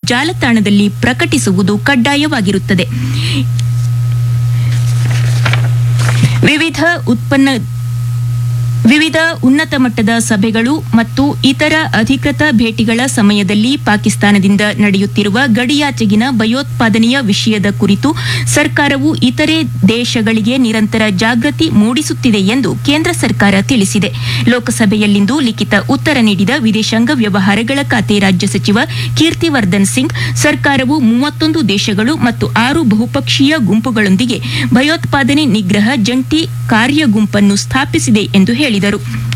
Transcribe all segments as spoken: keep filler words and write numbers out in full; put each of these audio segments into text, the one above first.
ಜಾಲತಾಣದಲ್ಲಿ ಪ್ರಕಟಿಸುವುದು ಕಡ್ಡಾಯವಾಗಿರುತ್ತದೆ. ವಿವಿಧ ಉತ್ಪನ್ನ ವಿವಿಧ ಉನ್ನತ ಮಟ್ಟದ ಸಭೆಗಳು ಮತ್ತು ಇತರ ಅಧಿಕೃತ ಭೇಟಿಗಳ ಸಮಯದಲ್ಲಿ ಪಾಕಿಸ್ತಾನದಿಂದ ನಡೆಯುತ್ತಿರುವ ಗಡಿಯಾಚೆಗಿನ ಭಯೋತ್ಪಾದನೆಯ ವಿಷಯದ ಕುರಿತು ಸರ್ಕಾರವು ಇತರೆ ದೇಶಗಳಿಗೆ ನಿರಂತರ ಜಾಗೃತಿ ಮೂಡಿಸುತ್ತಿದೆ ಎಂದು ಕೇಂದ್ರ ಸರ್ಕಾರ ತಿಳಿಸಿದೆ. ಲೋಕಸಭೆಯಲ್ಲಿಂದು ಲಿಖಿತ ಉತ್ತರ ನೀಡಿದ ವಿದೇಶಾಂಗ ವ್ಯವಹಾರಗಳ ಖಾತೆ ರಾಜ್ಯ ಸಚಿವ ಕೀರ್ತಿವರ್ಧನ್ ಸಿಂಗ್, ಸರ್ಕಾರವು ಮೂವತ್ತೊಂದು ದೇಶಗಳು ಮತ್ತು ಆರು ಬಹುಪಕ್ಷೀಯ ಗುಂಪುಗಳೊಂದಿಗೆ ಭಯೋತ್ಪಾದನೆ ನಿಗ್ರಹ ಜಂಟಿ ಕಾರ್ಯ ಗುಂಪನ್ನು ಸ್ಥಾಪಿಸಿದೆ ಎಂದು ಹೇಳಿದರು.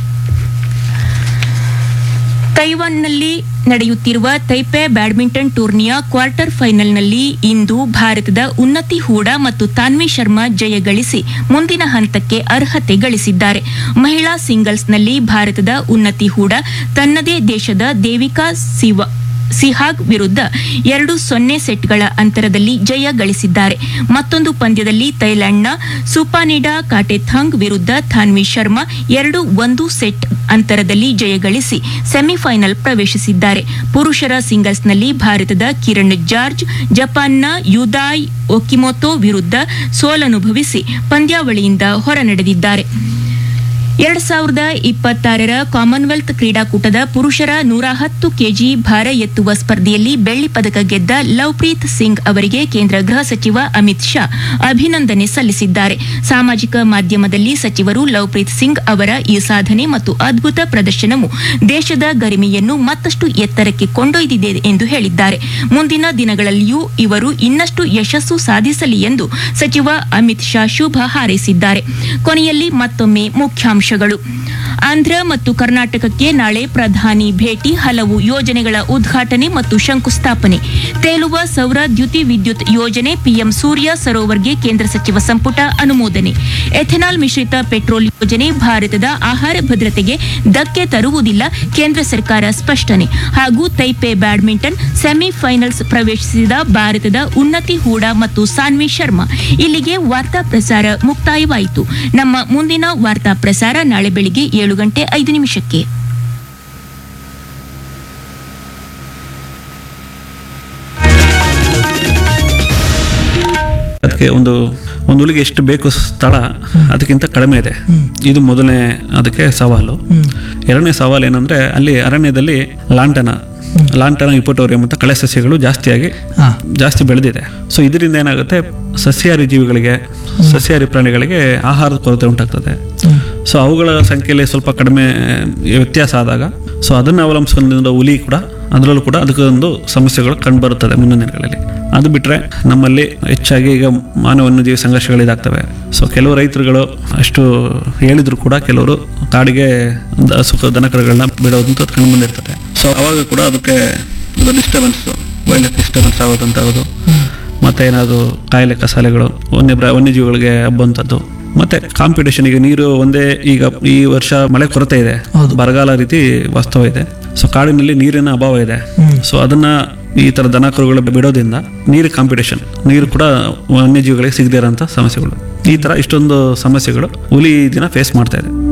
ತೈವಾನ್ನಲ್ಲಿ ನಡೆಯುತ್ತಿರುವ ತೈಪೆ ಬ್ಯಾಡ್ಮಿಂಟನ್ ಟೂರ್ನಿಯ ಕ್ವಾರ್ಟರ್ ಫೈನಲ್ನಲ್ಲಿ ಇಂದು ಭಾರತದ ಉನ್ನತಿ ಹೂಡಾ ಮತ್ತು ತಾನ್ವಿ ಶರ್ಮಾ ಜಯ ಗಳಿಸಿ ಮುಂದಿನ ಹಂತಕ್ಕೆ ಅರ್ಹತೆ ಗಳಿಸಿದ್ದಾರೆ. ಮಹಿಳಾ ಸಿಂಗಲ್ಸ್ನಲ್ಲಿ ಭಾರತದ ಉನ್ನತಿ ಹೂಡಾ ತನ್ನದೇ ದೇಶದ ದೇವಿಕಾ ಸಿವಾ ಸಿಹಾಗ್ ವಿರುದ್ಧ ಎರಡು ಸೊನ್ನೆ ಸೆಟ್ಗಳ ಅಂತರದಲ್ಲಿ ಜಯ ಗಳಿಸಿದ್ದಾರೆ. ಮತ್ತೊಂದು ಪಂದ್ಯದಲ್ಲಿ ಥೈಲ್ಯಾಂಡ್ನ ಸುಪಾನಿಡಾ ಕಾಟೆಥಾಂಗ್ ವಿರುದ್ಧ ತಾನ್ವಿ ಶರ್ಮಾ ಎರಡು ಒಂದು ಸೆಟ್ ಅಂತರದಲ್ಲಿ ಜಯ ಗಳಿಸಿ ಸೆಮಿಫೈನಲ್ ಪ್ರವೇಶಿಸಿದ್ದಾರೆ. ಪುರುಷರ ಸಿಂಗಲ್ಸ್ನಲ್ಲಿ ಭಾರತದ ಕಿರಣ್ ಜಾರ್ಜ್ ಜಪಾನ್ನ ಯುದಾಯ್ ಒಕಿಮೊಟೊ ವಿರುದ್ಧ ಸೋಲನುಭವಿಸಿ ಪಂದ್ಯಾವಳಿಯಿಂದ ಹೊರನಡೆದಿದ್ದಾರೆ. ಎರಡ್ ಸಾವಿರದ ಇಪ್ಪತ್ತಾರರ ಕಾಮನ್ವೆಲ್ತ್ ಕ್ರೀಡಾಕೂಟದ ಪುರುಷರ ನೂರ ಹತ್ತು ಕೆಜಿ ಭಾರ ಎತ್ತುವ ಸ್ಪರ್ಧೆಯಲ್ಲಿ ಬೆಳ್ಳಿ ಪದಕ ಗೆದ್ದ ಲವ್ಪ್ರೀತ್ ಸಿಂಗ್ ಅವರಿಗೆ ಕೇಂದ್ರ ಗೃಹ ಸಚಿವ ಅಮಿತ್ ಶಾ ಅಭಿನಂದನೆ ಸಲ್ಲಿಸಿದ್ದಾರೆ. ಸಾಮಾಜಿಕ ಮಾಧ್ಯಮದಲ್ಲಿ ಸಚಿವರು ಲವ್ಪ್ರೀತ್ ಸಿಂಗ್ ಅವರ ಈ ಸಾಧನೆ ಮತ್ತು ಅದ್ಭುತ ಪ್ರದರ್ಶನವು ದೇಶದ ಗರಿಮೆಯನ್ನು ಮತ್ತಷ್ಟು ಎತ್ತರಕ್ಕೆ ಕೊಂಡೊಯ್ದಿದೆ ಎಂದು ಹೇಳಿದ್ದಾರೆ. ಮುಂದಿನ ದಿನಗಳಲ್ಲಿಯೂ ಇವರು ಇನ್ನಷ್ಟು ಯಶಸ್ಸು ಸಾಧಿಸಲಿ ಎಂದು ಸಚಿವ ಅಮಿತ್ ಶಾ ಶುಭ ಹಾರೈಸಿದ್ದಾರೆ. ಕೊನೆಯಲ್ಲಿ ಮತ್ತೊಮ್ಮೆ ಮುಖ್ಯಾಂಶ ಆಂಧ್ರ ಮತ್ತು ಕರ್ನಾಟಕಕ್ಕೆ ನಾಳೆ ಪ್ರಧಾನಿ ಭೇಟಿ, ಹಲವು ಯೋಜನೆಗಳ ಉದ್ಘಾಟನೆ ಮತ್ತು ಶಂಕುಸ್ಥಾಪನೆ. ತೇಲುವ ಸೌರ ದ್ಯುತಿ ವಿದ್ಯುತ್ ಯೋಜನೆ, ಪಿಎಂ ಸೂರ್ಯ ಸರೋವರ್ಗೆ ಕೇಂದ್ರ ಸಚಿವ ಸಂಪುಟ ಅನುಮೋದನೆ. ಎಥೆನಾಲ್ ಮಿಶ್ರಿತ ಪೆಟ್ರೋಲ್ ಯೋಜನೆ ಭಾರತದ ಆಹಾರ ಭದ್ರತೆಗೆ ಧಕ್ಕೆ ತರುವುದಿಲ್ಲ, ಕೇಂದ್ರ ಸರ್ಕಾರ ಸ್ಪಷ್ಟನೆ. ಹಾಗೂ ತೈಪೆ ಬ್ಯಾಡ್ಮಿಂಟನ್ ಸೆಮಿಫೈನಲ್ಸ್ ಪ್ರವೇಶಿಸಿದ ಭಾರತದ ಉನ್ನತಿ ಹೂಡಾ ಮತ್ತು ಸಾನ್ವಿ ಶರ್ಮಾ. ಇಲ್ಲಿಗೆ ವಾರ್ತಾ ಪ್ರಸಾರ ಮುಕ್ತಾಯವಾಯಿತು. ನಮ್ಮ ಮುಂದಿನ ವಾರ್ತಾ ಪ್ರಸಾರ ನಾಳೆ ಬೆಳಿಗ್ಗೆ ಏಳು ಗಂಟೆ ಐದು ನಿಮಿಷಕ್ಕೆ. ಅದಕ್ಕೆ ಒಂದು ಒಂದು ಹುಲಿಗೆ ಎಷ್ಟು ಬೇಕು ಸ್ಥಳ ಅದಕ್ಕಿಂತ ಕಡಿಮೆ ಇದೆ. ಇದು ಮೊದಲನೇ ಅದಕ್ಕೆ ಸವಾಲು. ಎರಡನೇ ಸವಾಲು ಏನಂದ್ರೆ ಅಲ್ಲಿ ಅರಣ್ಯದಲ್ಲಿ ಲಾಂಟನ ಲಾಂಟನ ಇಪೋಟೋರಿಯಂ ಅಂತ ಕಳೆ ಸಸ್ಯಗಳು ಜಾಸ್ತಿಯಾಗಿ ಜಾಸ್ತಿ ಬೆಳೆದಿದೆ. ಸೊ ಇದರಿಂದ ಏನಾಗುತ್ತೆ, ಸಸ್ಯಾಹಾರಿ ಜೀವಿಗಳಿಗೆ ಸಸ್ಯಾಹಾರಿ ಪ್ರಾಣಿಗಳಿಗೆ ಆಹಾರದ ಕೊರತೆ ಉಂಟಾಗ್ತದೆ. ಸೊ ಅವುಗಳ ಸಂಖ್ಯೆಯಲ್ಲಿ ಸ್ವಲ್ಪ ಕಡಿಮೆ ವ್ಯತ್ಯಾಸ ಆದಾಗ ಸೊ ಅದನ್ನು ಅವಲಂಬಿಸಿಕೊಂಡು ಹುಲಿ ಕೂಡ ಅದರಲ್ಲೂ ಕೂಡ ಅದಕ್ಕೊಂದು ಸಮಸ್ಯೆಗಳು ಕಂಡುಬರುತ್ತದೆ ಮುಂದಿನ ದಿನಗಳಲ್ಲಿ. ಅದು ಬಿಟ್ಟರೆ ನಮ್ಮಲ್ಲಿ ಹೆಚ್ಚಾಗಿ ಈಗ ಮಾನವ ವನ್ಯಜೀವಿ ಸಂಘರ್ಷಗಳಿದಾಗ್ತವೆ. ಸೊ ಕೆಲವು ರೈತರುಗಳು ಅಷ್ಟು ಹೇಳಿದ್ರು ಕೂಡ ಕೆಲವರು ಕಾಡಿಗೆ ಸುಖ ದನಕರುಗಳನ್ನ ಬಿಡೋದಂತ ಕಂಡು ಬಂದಿರ್ತದೆ. ಸೊ ಅವಾಗ ಕೂಡ ಅದಕ್ಕೆ ಡಿಸ್ಟರ್ಬೆನ್ಸ್ ವೈಲ್ಡ್ ಲೈಫ್ ಡಿಸ್ಟರ್ಬೆನ್ಸ್ ಆಗೋದಂಥದ್ದು, ಮತ್ತೆ ಏನಾದರೂ ಕಾಯಿಲೆ ಕಸಾಲೆಗಳು ವನ್ಯ ವನ್ಯಜೀವಿಗಳಿಗೆ ಹಬ್ಬುವಂಥದ್ದು, ಮತ್ತೆ ಕಾಂಪಿಟೇಷನ್. ಈಗ ನೀರು ಒಂದೇ, ಈಗ ಈ ವರ್ಷ ಮಳೆ ಕೊರತೆ ಇದೆ, ಬರಗಾಲ ರೀತಿ ವಾಸ್ತವ ಇದೆ. ಸೊ ಕಾಡಿನಲ್ಲಿ ನೀರಿನ ಅಭಾವ ಇದೆ. ಸೊ ಅದನ್ನ ಈ ತರ ದನಕರುಗಳು ಬಿಡೋದ್ರಿಂದ ನೀರು ಕಾಂಪಿಟೇಷನ್, ನೀರು ಕೂಡ ವನ್ಯಜೀವಿಗಳಿಗೆ ಸಿಗದೇ ಇರೋಂಥ ಸಮಸ್ಯೆಗಳು, ಈ ತರ ಇಷ್ಟೊಂದು ಸಮಸ್ಯೆಗಳು ಹುಲಿ ದಿನ ಫೇಸ್ ಮಾಡ್ತಾ ಇದೆ.